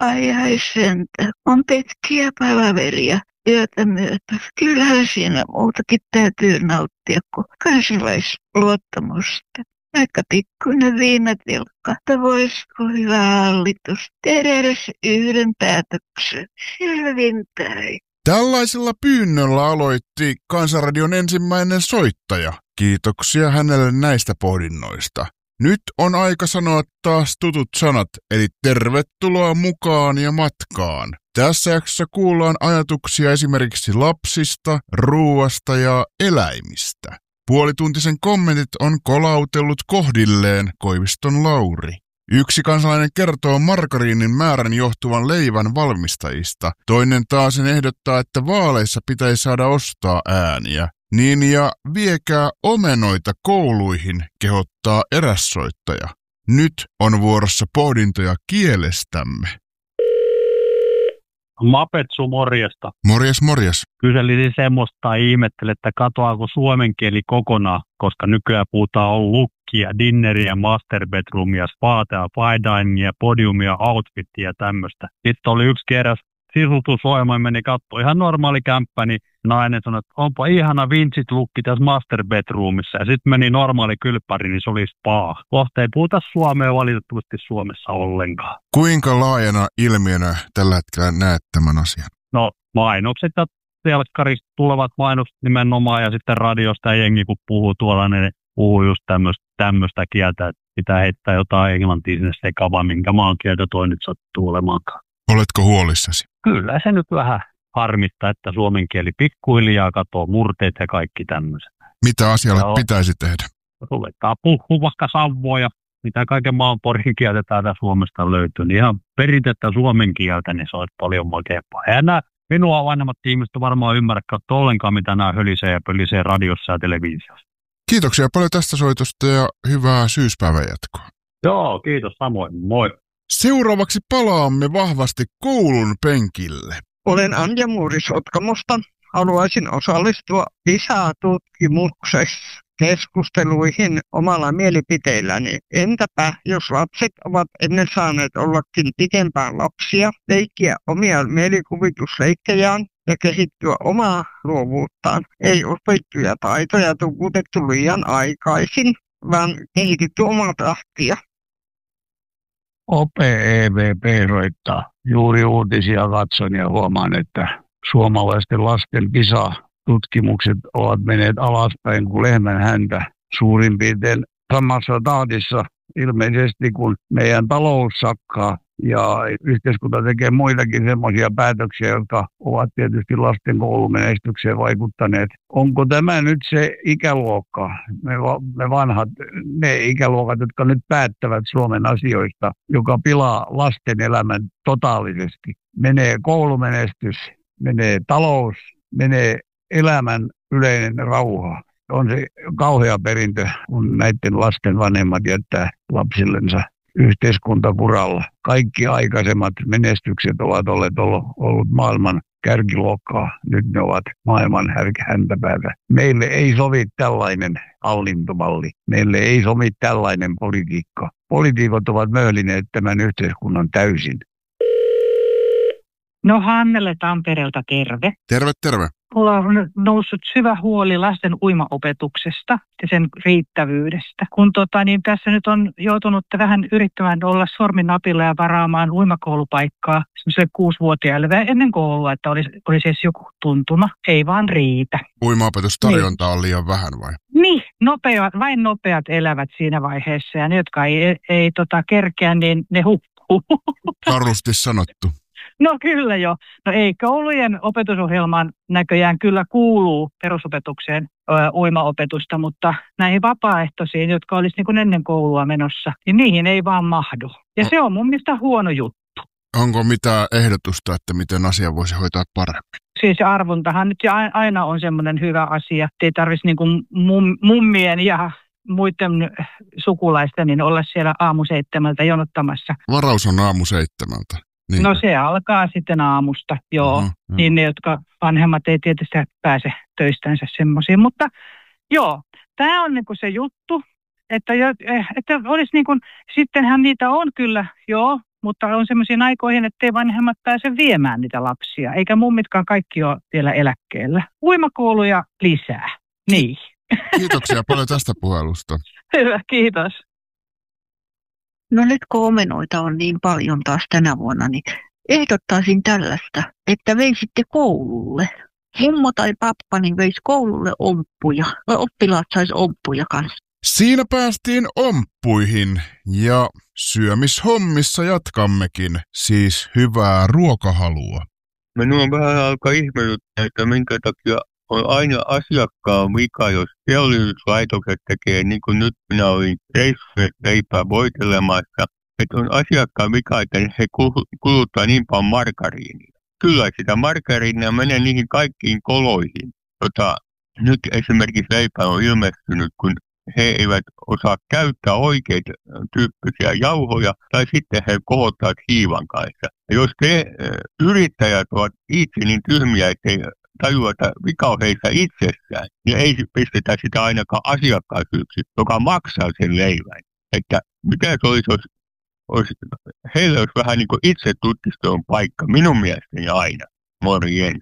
Ai sentä, on pitkiä palaveria yötä myötä. Kyllähän siinä muutakin täytyy nauttia kuin kansalaisluottamusta. Aika pikkuinen viinatilkka, että voisiko hyvä hallitus tehdä edes yhden päätöksen selvinpäin. Tällaisella pyynnöllä aloitti Kansanradion ensimmäinen soittaja. Kiitoksia hänelle näistä pohdinnoista. Nyt on aika sanoa taas tutut sanat, eli tervetuloa mukaan ja matkaan. Tässä jaksossa kuullaan ajatuksia esimerkiksi lapsista, ruuasta ja eläimistä. Puolituntisen kommentit on kolautellut kohdilleen Koiviston Lauri. Yksi kansalainen kertoo margariinin määrän johtuvan leivän valmistajista. Toinen taas ehdottaa, että vaaleissa pitäisi saada ostaa ääniä. Niin ja viekää omenoita kouluihin, kehottaa eräs soittaja. Nyt on vuorossa pohdintoja kielestämme. Mapetsu, morjesta. Morjes. Kyselisin semmoista ja ihmettelen, että katoaako suomen kieli kokonaan, koska nykyään puhutaan on lukkia, dinneriä, master bedroomia, spaata, fine diningia, podiumia, outfitia ja tämmöistä. Sitten oli yksi kerran sisustusohjelma, meni katsoa ihan normaali kämppä, niin nainen sanoi, että onpa ihana vintage-lukki tässä master bedroomissa. Ja sitten meni normaali kylppäri, niin se oli spa. Kohta ei puhuta suomea valitettavasti Suomessa ollenkaan. Kuinka laajana ilmiönä tällä hetkellä näet tämän asian? No mainokset ja telkkarista tulevat mainokset nimenomaan ja sitten radiosta ja jengi kun puhuu tuolla, niin puhuu just tämmöistä kieltä, että pitää heittää jotain englantia sinne sekavaa, minkä maan kieltä toi nyt sattuu olemaankaan. Oletko huolissasi? Kyllä se nyt vähän harmittaa, että suomen kieli pikkuhiljaa katoo murteet ja kaikki tämmöiset. Mitä asialle pitäisi tehdä? Ruvetaan puhua vaikka savoja, mitä kaiken maan porin kieltä täältä Suomesta löytyy. Niin ihan perintettä suomen kieltä, niin se olisi paljon makeampaa. Ja nämä minua vanhemmat ihmiset varmaan ymmärrä ollenkaan, mitä nämä hölisee ja pölisee radiossa ja televisiossa. Kiitoksia paljon tästä soitosta ja hyvää syyspäivän jatkoa. Joo, kiitos samoin. Moi. Seuraavaksi palaamme vahvasti koulun penkille. Olen Anja Muuri Sotkamosta. Haluaisin osallistua PISA-tutkimuksessa keskusteluihin omalla mielipiteilläni. Entäpä, jos lapset ovat ennen saaneet ollakin pitempään lapsia, leikkiä omia mielikuvitusleikkejään ja kehittyä omaa luovuuttaan. Ei opittuja taitoja tukutettu liian aikaisin, vaan kehitetty omaa tahtia. Ope EVP soittaa. Juuri uutisia katson ja huomaan, että suomalaisten lasten PISA-tutkimukset ovat menneet alaspäin kuin lehmän häntä suurin piirtein samassa tahdissa. Ilmeisesti kun meidän talous sakkaa ja yhteiskunta tekee muitakin semmoisia päätöksiä, jotka ovat tietysti lasten koulumenestykseen vaikuttaneet. Onko tämä nyt se ikäluokka, me vanhat, ne ikäluokat, jotka nyt päättävät Suomen asioista, joka pilaa lasten elämän totaalisesti? Menee koulumenestys, menee talous, menee elämän yleinen rauha. On se kauhea perintö, kun näiden lasten vanhemmat jättää lapsillensa yhteiskuntakuralla. Kaikki aikaisemmat menestykset ovat ollut maailman kärkiluokkaa. Nyt ne ovat maailman häntäpäätä. Meille ei sovi tällainen hallintomalli. Meille ei sovi tällainen politiikka. Poliitikot ovat möhlineet tämän yhteiskunnan täysin. No Hannele Tampereelta, terve. Terve. Mulla on noussut syvä huoli lasten uimaopetuksesta ja sen riittävyydestä. Kun tässä nyt on joutunut vähän yrittämään olla sorminapilla ja varaamaan uimakoulupaikkaa semmoiselle 6-vuotiaille ennen koulua, että olisi edes joku tuntuma. Ei vaan riitä. Uimaopetustarjonta on liian vähän vai? Niin, vain nopeat elävät siinä vaiheessa ja ne, jotka ei kerkeä, niin ne hukkuu. Karusti sanottu. No kyllä jo. No ei, koulujen opetusohjelmaan näköjään kyllä kuuluu perusopetukseen uimaopetusta, mutta näihin vapaaehtoisiin, jotka olisi niin kuin ennen koulua menossa, niin niihin ei vaan mahdu. Ja se on mun mielestä huono juttu. Onko mitään ehdotusta, että miten asia voisi hoitaa paremmin? Siis arvontahan nyt aina on semmoinen hyvä asia, että ei tarvitsisi niin kuin mummien ja muiden sukulaisten niin olla siellä 7:00 jonottamassa. Varaus on 7:00. Niin. No se alkaa sitten aamusta, joo. Niin ne, jotka vanhemmat ei tietysti pääse töistänsä semmoisiin. Mutta joo, tämä on niinku se juttu, että olisi niinku, sittenhän niitä on kyllä, joo, mutta on semmoisiin aikoihin, ettei vanhemmat pääse viemään niitä lapsia, eikä mummitkaan kaikki ole vielä eläkkeellä. Uimakouluja lisää. Niin. Kiitoksia paljon tästä puhelusta. Hyvä, kiitos. No nyt kun omenoita on niin paljon taas tänä vuonna, niin ehdottaisin tällaista, että veisitte koululle. Mummo tai pappa niin veisi koululle omppuja. Oppilaat sais omppuja kanssa. Siinä päästiin omppuihin ja syömishommissa jatkammekin, siis hyvää ruokahalua. Minua on vähän alkaa ihmetyttää, että minkä takia on aina asiakkaan vika, jos teollisuuslaitokset tekee niin kuin nyt minä olin reissussa leipää voitelemassa, että on asiakkaan vika, että he kuluttaa niin paljon margariinia. Kyllä sitä margariinia menee niihin kaikkiin koloihin, jota nyt esimerkiksi leipä on ilmestynyt, kun he eivät osaa käyttää oikeita tyyppisiä jauhoja, tai sitten he kohottavat hiivan kanssa. Ja jos te yrittäjät ovat itse niin tyhmiä, ettei tajua, että vika on heissä itsessään, niin ei pistetä sitä ainakaan asiakkaan syyksi, joka maksaa sen leivän. Että mitä se olisi heillä olisi vähän niin kuin itse tutkistoon paikka, minun mielestäni aina. Morjens.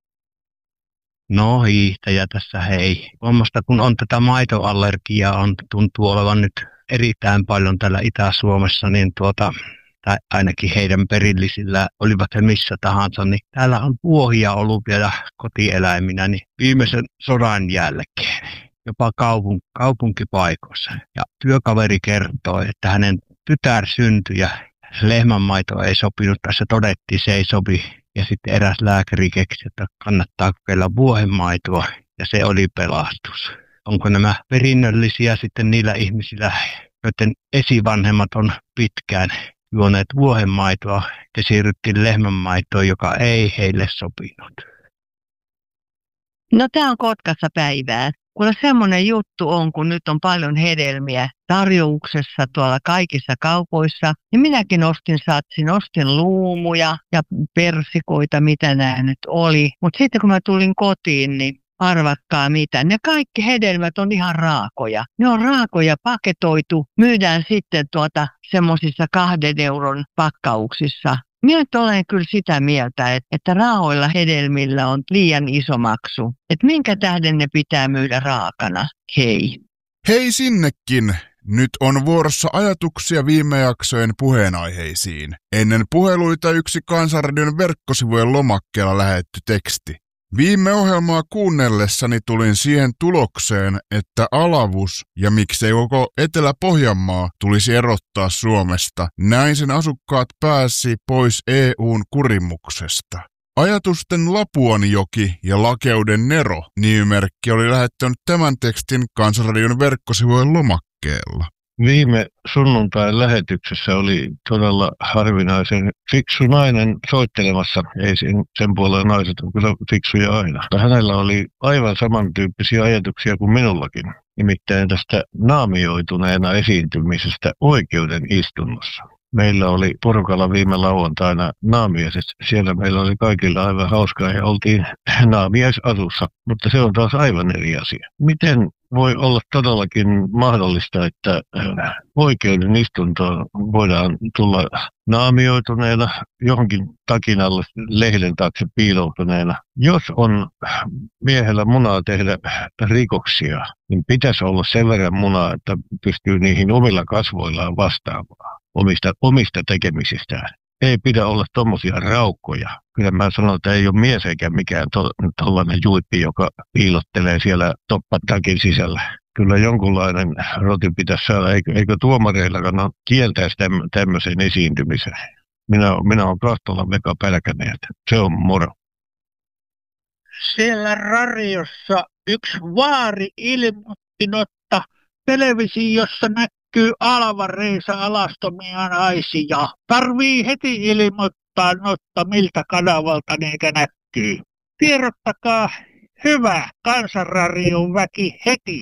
No hiihtäjä tässä hei. Tuommoista kun on tätä maitoallergiaa, tuntuu olevan nyt erittäin paljon täällä Itä-Suomessa, niin tai ainakin heidän perillisillä, olivat he missä tahansa, niin täällä on vuohia ollut vielä kotieläiminä niin viimeisen sodan jälkeen, jopa kaupunkipaikoissa. Ja työkaveri kertoo, että hänen tytär syntyi ja lehmänmaito ei sopinut, tässä todettiin, se ei sopi. Ja sitten eräs lääkäri keksi, että kannattaa kokeilla vuohenmaitoa, ja se oli pelastus. Onko nämä perinnöllisiä sitten niillä ihmisillä, joiden esivanhemmat on pitkään juoneet vuohenmaitoa ja siirryttiin lehmänmaitoon, joka ei heille sopinut? No tämä on Kotkassa päivää. Kuule semmoinen juttu on, kun nyt on paljon hedelmiä tarjouksessa tuolla kaikissa kaupoissa, niin minäkin ostin luumuja ja persikoita, mitä nämä nyt oli. Mutta sitten kun mä tulin kotiin, niin arvatkaa mitä. Ne kaikki hedelmät on ihan raakoja. Ne on raakoja paketoitu, myydään sitten semmoisissa 2 euron pakkauksissa. Minä nyt olen kyllä sitä mieltä, että raaoilla hedelmillä on liian iso maksu. Että minkä tähden ne pitää myydä raakana? Hei. Hei sinnekin! Nyt on vuorossa ajatuksia viime jaksojen puheenaiheisiin. Ennen puheluita yksi Kansanradion verkkosivujen lomakkeella lähetty teksti. Viime ohjelmaa kuunnellessani tulin siihen tulokseen, että Alavus ja miksei koko Etelä-Pohjanmaa tulisi erottaa Suomesta. Näin sen asukkaat pääsi pois EUn kurimuksesta. Ajatusten Lapuanjoki ja Lakeuden Nero -nimimerkki oli lähettänyt tämän tekstin Kansanradion verkkosivujen lomakkeella. Viime sunnuntain lähetyksessä oli todella harvinaisen fiksu nainen soittelemassa. Ei sen puolella naiset on kyllä fiksuja aina. Hänellä oli aivan samantyyppisiä ajatuksia kuin minullakin. Nimittäin tästä naamioituneena esiintymisestä oikeuden istunnossa. Meillä oli porukalla viime lauantaina naamiaiset. Siellä meillä oli kaikilla aivan hauskaa ja oltiin naamiaisasussa, mutta se on taas aivan eri asia. Miten voi olla todellakin mahdollista, että oikeuden istuntoon voidaan tulla naamioituneena, johonkin takin alle lehden taakse piiloutuneena. Jos on miehellä munaa tehdä rikoksia, niin pitäisi olla sen verran munaa, että pystyy niihin omilla kasvoillaan vastaamaan omista tekemisistään. Ei pidä olla tommosia raukkoja. Kyllä mä sanon, että ei ole mies eikä mikään tollainen juippi, joka piilottelee siellä toppatakin sisällä. Kyllä jonkunlainen roti pitäisi saada, eikö tuomareillakaan kieltäisi tämmöisen esiintymisen. Minä olen kahtolla mega pälkäneet. Se on moro. Siellä radiossa yksi vaari ilmoitti, että televisiossa näkyy Alva-Reisa alastomia naisia. Tarvii heti ilmoittaa, miltä kanavalta niitä näkyy. Tiedottakaa hyvä Kansanradion väki heti.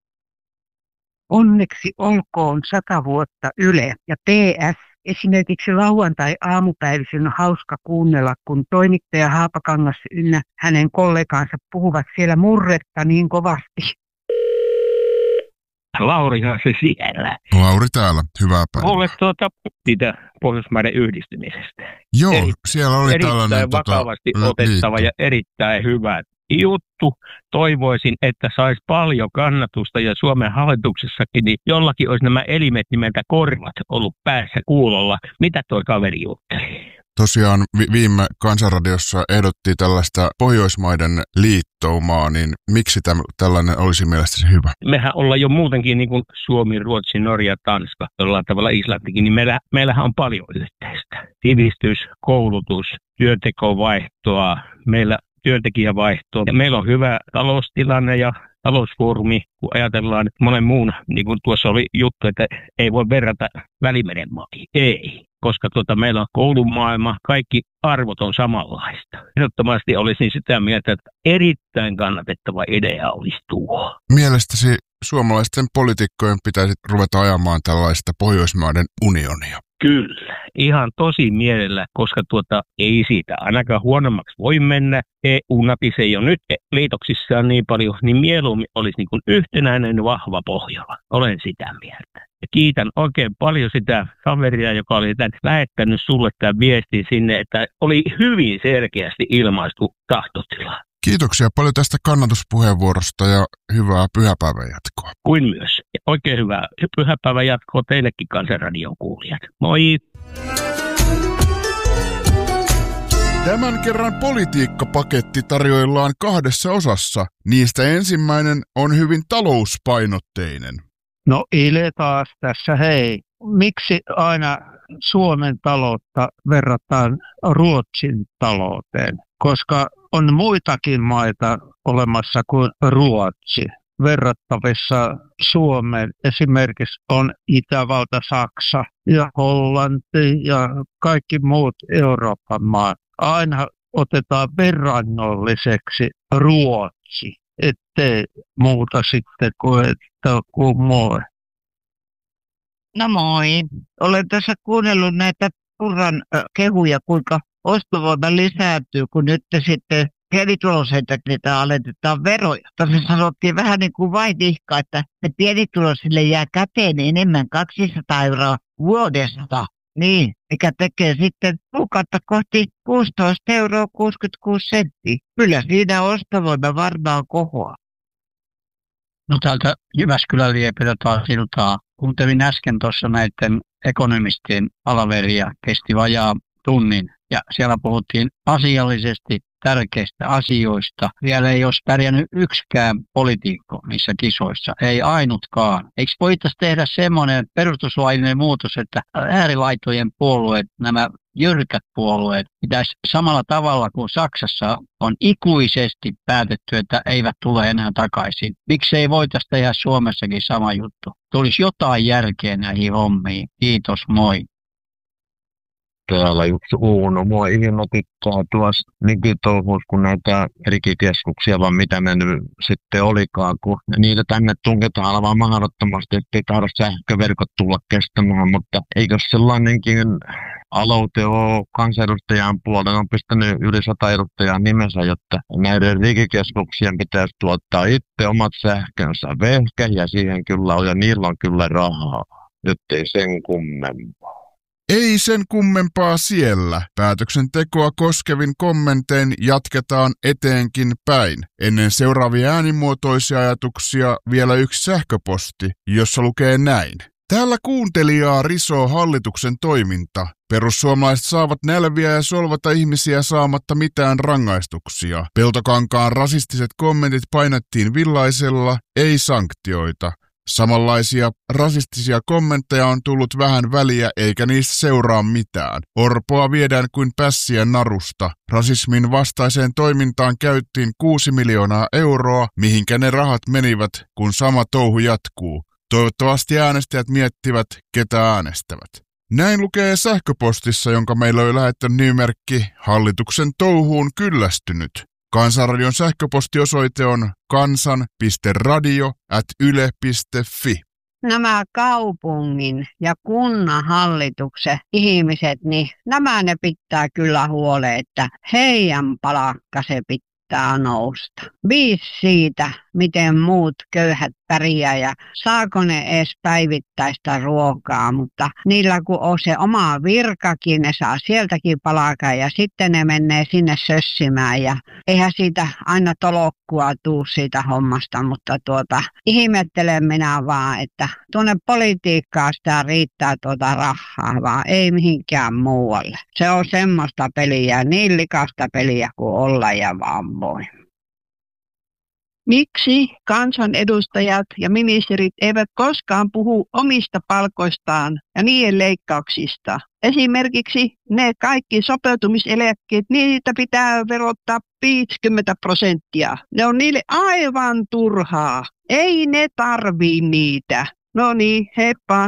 Onneksi olkoon 100 vuotta Yle ja PS. Esimerkiksi lauantai-aamupäivisin on hauska kuunnella, kun toimittaja Haapakangas ynnä hänen kollegaansa puhuvat siellä murretta niin kovasti. Laurihan se siellä. Lauri täällä, hyvää päivää. Mulle siitä Pohjoismaiden yhdistymisestä. Joo, siellä oli tällainen erittäin vakavasti otettava ja erittäin hyvä juttu. Toivoisin, että saisi paljon kannatusta ja Suomen hallituksessakin, niin jollakin olisi nämä elimet nimeltä korvat ollut päässä kuulolla. Mitä toi kaveri jutteli? Tosiaan viime Kansanradiossa ehdotti tällaista Pohjoismaiden liittoumaa, niin miksi tällainen olisi mielestäsi hyvä? Mehän ollaan jo muutenkin niin kuin Suomi, Ruotsi, Norja, Tanska, jollain tavalla Islantikin, niin meillähän on paljon yhteistä. Sivistys, koulutus, työntekovaihtoa, meillä työntekijävaihtoa. Meillä on hyvä taloustilanne ja talousfoorumi, kun ajatellaan monen muun, niin kuin tuossa oli juttu, että ei voi verrata Välimeren maihin. Ei, koska meillä on koulumaailma, kaikki arvot on samanlaista. Ehdottomasti olisin sitä mieltä, että erittäin kannatettava idea olisi tuo. Mielestäsi suomalaisten poliitikkojen pitäisi ruveta ajamaan tällaista Pohjoismaiden unionia. Kyllä, ihan tosi mielellä, koska ei siitä ainakaan huonommaksi voi mennä. EU-napis ei ole nyt liitoksissaan niin paljon, niin mieluummin olisi niin kuin yhtenäinen vahva Pohjola. Olen sitä mieltä. Ja kiitän oikein paljon sitä kaveria, joka oli lähettänyt sulle tämän viestin sinne, että oli hyvin selkeästi ilmaistu tahtotila. Kiitoksia paljon tästä kannatuspuheenvuorosta ja hyvää pyhäpäivän jatkoa. Kuin myös. Ja oikein hyvää pyhäpäivän jatkoa teillekin Kansanradion kuulijat. Moi! Tämän kerran politiikkapaketti tarjoillaan 2 osassa. Niistä ensimmäinen on hyvin talouspainotteinen. No Ile taas tässä, hei. Miksi aina Suomen taloutta verrataan Ruotsin talouteen? Koska on muitakin maita olemassa kuin Ruotsi. Verrattavissa Suomeen esimerkiksi on Itävalta, Saksa ja Hollanti ja kaikki muut Euroopan maat. Aina otetaan verrannolliseksi Ruotsi, ettei muuta sitten kuin moi. No moi. Olen tässä kuunnellut näitä Purran kehuja, kuinka ostovoima lisääntyy, kun nyt sitten pienituloisilta niitä alennetaan veroja. Tässä sanottiin vähän niin kuin vaihtoehtoa, että ne pienituloisille jää käteen enemmän 200 euroa vuodesta. Niin, mikä tekee sitten kuukautta kohti 16 euroa 66 senttiä. Kyllä siinä ostovoima varmaan kohoaa. No täältä Jyväskylän liepeltä taas iltaa. Kuuntelin äsken tuossa näiden ekonomistien palaveria, kesti vajaa tunnin. Ja siellä puhuttiin asiallisesti tärkeistä asioista. Vielä ei olisi pärjännyt yksikään poliitikko niissä kisoissa, ei ainutkaan. Eikö voitaisiin tehdä semmoinen perustuslaillinen muutos, että äärilaitojen puolueet, nämä jyrkät puolueet, pitäisi samalla tavalla kuin Saksassa on ikuisesti päätetty, että eivät tule enää takaisin. Miksi ei voitaisiin tehdä Suomessakin sama juttu? Tulisi jotain järkeä näihin hommiin. Kiitos, moi. Täällä yksi Uuno. Mua ilmoittaa tuossa nykytouhuus, kun näitä erikikeskuksia, vaan mitä ne nyt sitten olikaan, kun niitä tänne tunketaan aivan mahdottomasti, ettei tahdo sähköverkot tulla kestämään, mutta eikö sellainenkin aloite ole kansanedustajan puolella, on pistänyt yli 100 edustajaa nimensä, jotta näiden digikeskuksien pitäisi tuottaa itse omat sähkönsä vehkä, ja siihen kyllä on, ja niillä on kyllä rahaa, jottei sen kummempaa. Ei sen kummempaa siellä. Päätöksentekoa koskevin kommentein jatketaan eteenkin päin. Ennen seuraavia äänimuotoisia ajatuksia vielä yksi sähköposti, jossa lukee näin. Täällä kuuntelijaa risoo hallituksen toiminta. Perussuomalaiset saavat nälviä ja solvata ihmisiä saamatta mitään rangaistuksia. Peltokankaan rasistiset kommentit painettiin villaisella, ei sanktioita. Samanlaisia rasistisia kommentteja on tullut vähän väliä eikä niistä seuraa mitään. Orpoa viedään kuin pässiä narusta. Rasismin vastaiseen toimintaan käyttiin 6 miljoonaa euroa, mihinkä ne rahat menivät, kun sama touhu jatkuu. Toivottavasti äänestäjät miettivät, ketä äänestävät. Näin lukee sähköpostissa, jonka meillä oli lähettänyt nimimerkki hallituksen touhuun kyllästynyt. Kansanradion sähköpostiosoite on kansan.radio@yle.fi. Nämä kaupungin ja kunnanhallituksen ihmiset, niin nämä ne pitää kyllä huoleen, että heidän palkka se pitää nousta. 5 siitä miten muut köyhät pärjää ja saako ne edes päivittäistä ruokaa, mutta niillä kun on se oma virkakin, ne saa sieltäkin palkaa ja sitten ne menee sinne sössimään ja eihän siitä aina tolokkua tuu siitä hommasta, mutta ihmettelen minä vaan, että tuonne politiikkaan sitä riittää rahaa, vaan ei mihinkään muualle. Se on semmoista peliä, niin likasta peliä kuin olla ja vaan voi. Miksi kansanedustajat ja ministerit eivät koskaan puhu omista palkoistaan ja niiden leikkauksista? Esimerkiksi ne kaikki sopeutumiseläkkeet, niitä pitää verottaa 50%. Ne on niille aivan turhaa. Ei ne tarvii niitä. No niin, heippa.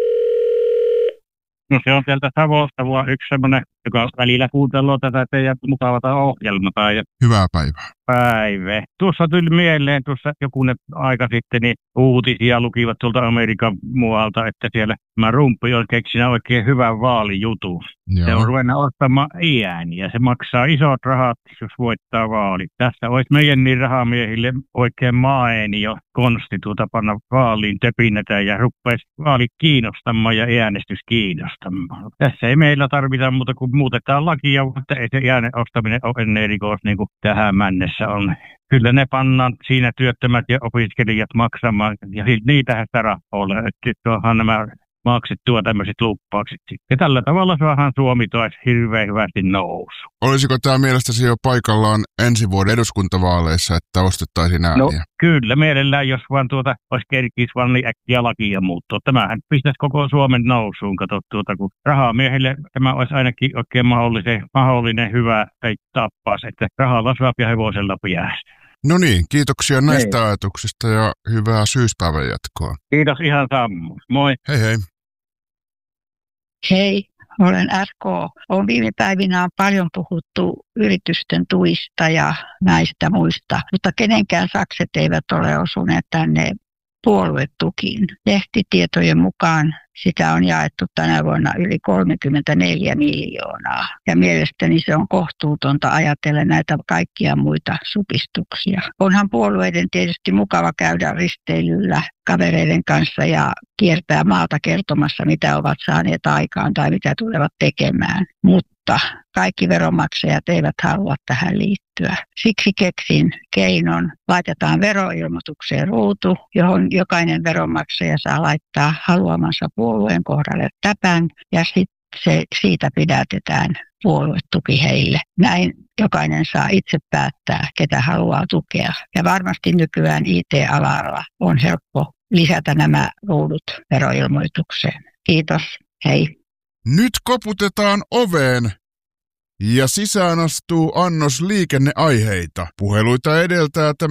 No se on sieltä Savosta vaan yksi semmoinen, joka välillä kuuntelee tätä teidän mukavaa ohjelmaa. Hyvää päivää. Päivä. Tuossa tuli mieleen jokunen aika sitten, niin uutisia lukivat tuolta Amerikan muualta, että siellä mä Rumpi on keksinyt oikein hyvän vaalijutun. Se on ruvennut ostamaan ääniä. Se maksaa isot rahat, jos voittaa vaalit. Tässä olisi meidän niin rahamiehille oikein maeni jo konsti panna vaaliin töpinätä ja rupeaisi vaalit kiinnostamaan ja äänestys kiinnostamaan. Tässä ei meillä tarvita muuta kuin muutetaan lakia, mutta ei se äänen ostaminen ole ennen erikois niin kuin tähän mennessä on. Kyllä ne pannaan siinä työttömät ja opiskelijat maksamaan ja niitähän sitä rahaa ole. Sitten onhan nämä maksettua tämmöiset lupaukset. Ja tällä tavalla saadaan Suomi taas hirveän hyvästi nousu. Olisiko tämä mielestäsi jo paikallaan ensi vuoden eduskuntavaaleissa, että ostettaisiin ääniä? No kyllä mielellään, jos vaan olisi kerkis vaan niin äkkiä lakia muuttua. Tämähän pistäisi koko Suomen nousuun. Kato, kun rahamiehille tämä olisi ainakin oikein mahdollinen hyvä tappaus, että rahalla saa ja hevosella päästä. No niin, kiitoksia näistä ajatuksista ja hyvää syyspäivän jatkoa. Kiitos ihan samoin. Moi. Hei hei. Hei, olen RK. Olen viime päivinä paljon puhuttu yritysten tuista ja näistä muista, mutta kenenkään sakset eivät ole osuneet tänne puoluetukiin. Lehtitietojen mukaan sitä on jaettu tänä vuonna yli 34 miljoonaa. Ja mielestäni se on kohtuutonta ajatella näitä kaikkia muita supistuksia. Onhan puolueiden tietysti mukava käydä risteilyllä kavereiden kanssa ja kiertää maata kertomassa, mitä ovat saaneet aikaan tai mitä tulevat tekemään. Mutta kaikki veronmaksajat eivät halua tähän liittyä. Siksi keksin keinon. Laitetaan veroilmoitukseen ruutu, johon jokainen veronmaksaja saa laittaa haluamansa puolueen kohdalle täpän ja sitten siitä pidätetään puoluetuki heille. Näin jokainen saa itse päättää, ketä haluaa tukea. Ja varmasti nykyään IT-alalla on helppo lisätä nämä ruudut veroilmoitukseen. Kiitos, hei. Nyt koputetaan oveen ja sisään astuu annos liikenneaiheita. Puheluita edeltää tämä